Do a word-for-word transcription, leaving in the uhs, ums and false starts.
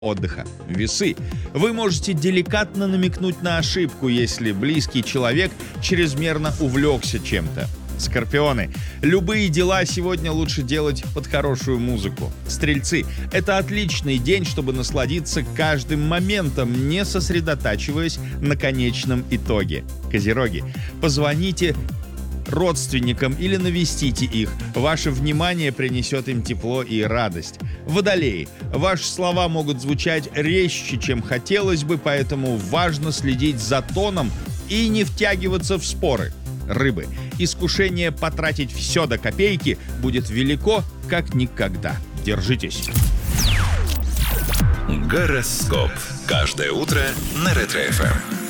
отдыха. Весы. Вы можете деликатно намекнуть на ошибку, если близкий человек чрезмерно увлекся чем-то. Скорпионы. Любые дела сегодня лучше делать под хорошую музыку. Стрельцы. Это отличный день, чтобы насладиться каждым моментом, не сосредотачиваясь на конечном итоге. Козероги. Позвоните родственникам или навестите их. Ваше внимание принесет им тепло и радость. Водолеи. Ваши слова могут звучать резче, чем хотелось бы, поэтому важно следить за тоном и не втягиваться в споры. Рыбы. Искушение потратить все до копейки будет велико, как никогда. Держитесь. Гороскоп. Каждое утро на Ретро-эф эм.